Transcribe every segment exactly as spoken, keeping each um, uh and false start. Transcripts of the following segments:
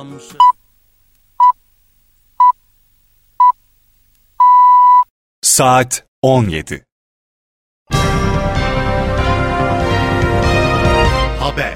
bağlanmışız. Saat on yedi. Haber.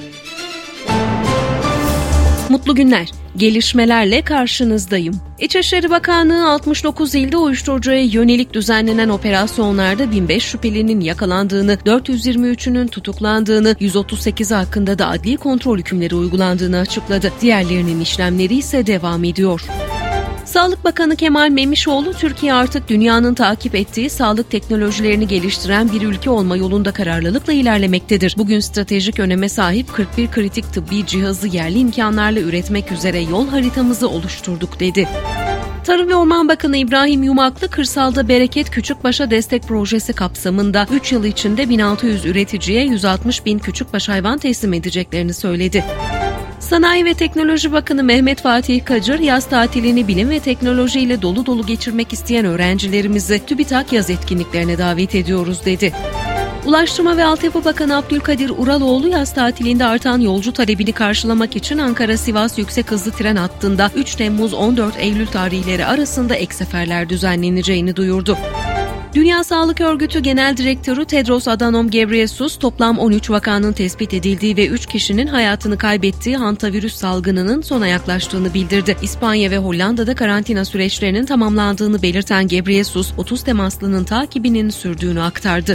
Mutlu günler. Gelişmelerle karşınızdayım. İçişleri Bakanlığı altmış dokuz ilde uyuşturucuya yönelik düzenlenen operasyonlarda bin beş şüphelinin yakalandığını, dört yüz yirmi üçünün tutuklandığını, yüz otuz sekizi hakkında da adli kontrol hükümleri uygulandığını açıkladı. Diğerlerinin işlemleri ise devam ediyor. Sağlık Bakanı Kemal Memişoğlu, Türkiye artık dünyanın takip ettiği sağlık teknolojilerini geliştiren bir ülke olma yolunda kararlılıkla ilerlemektedir. Bugün stratejik öneme sahip kırk bir kritik tıbbi cihazı yerli imkanlarla üretmek üzere yol haritamızı oluşturduk dedi. Tarım ve Orman Bakanı İbrahim Yumaklı, Kırsalda Bereket Küçükbaş'a Destek Projesi kapsamında üç yıl içinde bin altı yüz üreticiye yüz altmış bin küçükbaş hayvan teslim edeceklerini söyledi. Sanayi ve Teknoloji Bakanı Mehmet Fatih Kacır, yaz tatilini bilim ve teknoloji ile dolu dolu geçirmek isteyen öğrencilerimizi TÜBİTAK yaz etkinliklerine davet ediyoruz dedi. Ulaştırma ve Altyapı Bakanı Abdülkadir Uraloğlu, yaz tatilinde artan yolcu talebini karşılamak için Ankara-Sivas yüksek hızlı tren hattında üç Temmuz on dört Eylül tarihleri arasında ek seferler düzenleneceğini duyurdu. Dünya Sağlık Örgütü Genel Direktörü Tedros Adhanom Ghebreyesus, toplam on üç vakanın tespit edildiği ve üç kişinin hayatını kaybettiği hantavirüs salgınının sona yaklaştığını bildirdi. İspanya ve Hollanda'da karantina süreçlerinin tamamlandığını belirten Ghebreyesus, otuz temaslının takibinin sürdüğünü aktardı.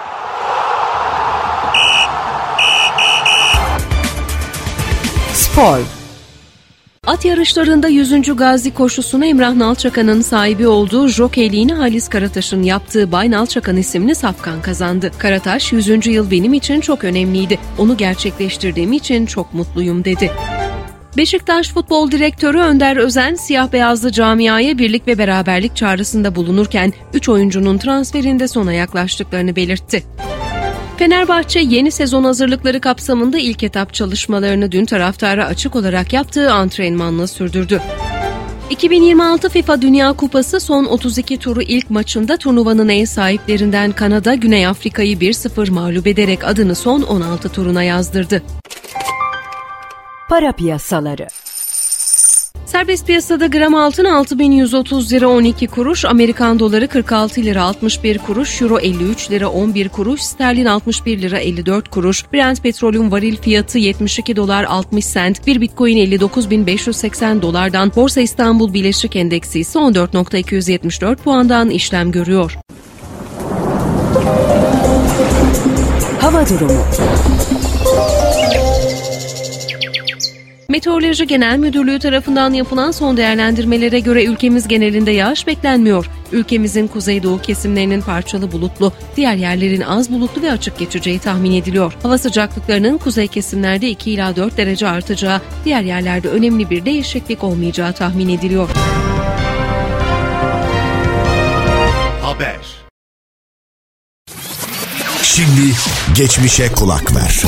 Spor. At yarışlarında yüzüncü Gazi koşusunu Emrah Nalçakan'ın sahibi olduğu jokeyliğini Halis Karataş'ın yaptığı Bay Nalçakan isimli safkan kazandı. Karataş, yüzüncü yıl benim için çok önemliydi. Onu gerçekleştirdiğim için çok mutluyum dedi. Beşiktaş Futbol Direktörü Önder Özen, siyah beyazlı camiaya birlik ve beraberlik çağrısında bulunurken üç oyuncunun transferinde sona yaklaştıklarını belirtti. Fenerbahçe yeni sezon hazırlıkları kapsamında ilk etap çalışmalarını dün taraftara açık olarak yaptığı antrenmanla sürdürdü. iki bin yirmi altı FIFA Dünya Kupası son otuz iki turu ilk maçında turnuvanın ev sahiplerinden Kanada, Güney Afrika'yı bir sıfır mağlup ederek adını son on altı turuna yazdırdı. Para piyasaları. Serbest piyasada gram altın altı bin yüz otuz lira on iki kuruş, Amerikan doları kırk altı lira altmış bir kuruş, euro elli üç lira on bir kuruş, sterlin altmış bir lira elli dört kuruş, Brent petrolün varil fiyatı yetmiş iki dolar altmış sent, bir bitcoin elli dokuz bin beş yüz seksen dolardan, Borsa İstanbul Birleşik Endeksi ise on dört bin iki yüz yetmiş dört puandan işlem görüyor. Hava durumu. Meteoroloji Genel Müdürlüğü tarafından yapılan son değerlendirmelere göre ülkemiz genelinde yağış beklenmiyor. Ülkemizin kuzeydoğu kesimlerinin parçalı bulutlu, diğer yerlerin az bulutlu ve açık geçeceği tahmin ediliyor. Hava sıcaklıklarının kuzey kesimlerde iki ila dört derece artacağı, diğer yerlerde önemli bir değişiklik olmayacağı tahmin ediliyor. Haber. Şimdi geçmişe kulak ver.